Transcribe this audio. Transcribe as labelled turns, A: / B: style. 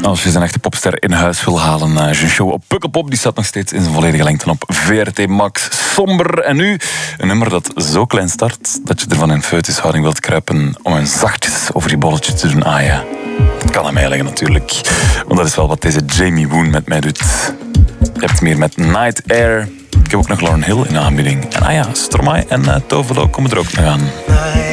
A: Als je zijn echte popster in huis wil halen, zijn show op Pukkelpop, die staat nog steeds in zijn volledige lengte op VRT Max. Somber. En nu een nummer dat zo klein start dat je ervan in foetushouding wilt kruipen om een zachtjes over je bolletje te doen aaien. Dat kan aan mij liggen natuurlijk, want dat is wel wat deze Jamie Woon met mij doet. Je hebt meer met Night Air. Ik heb ook nog Lauryn Hill in de aanbieding. En Stromae en Tovelo komen er ook nog aan.